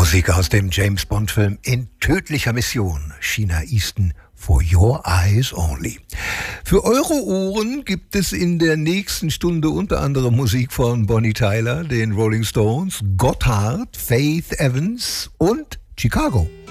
Musik aus dem James-Bond-Film In tödlicher Mission, Sheena Easton, For Your Eyes Only. Für eure Ohren gibt es in der nächsten Stunde unter anderem Musik von Bonnie Tyler, den Rolling Stones, Gotthard, Faith Evans und Chicago.